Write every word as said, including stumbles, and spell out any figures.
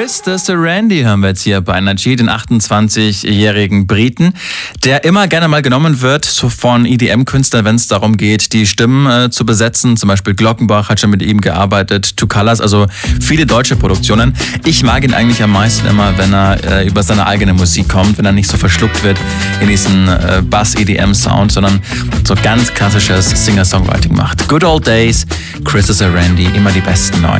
Chris Randy hören wir jetzt hier bei Energy, den achtundzwanzigjährigen Briten, der immer gerne mal genommen wird so von E D M-Künstlern, wenn es darum geht, die Stimmen äh, zu besetzen. Zum Beispiel Glockenbach hat schon mit ihm gearbeitet, Two Colors, also viele deutsche Produktionen. Ich mag ihn eigentlich am meisten immer, wenn er äh, über seine eigene Musik kommt, wenn er nicht so verschluckt wird in diesen äh, Bass-E D M-Sound, sondern so ganz klassisches Singer-Songwriting macht. Good Old Days, Chris Randy, immer die besten neuen.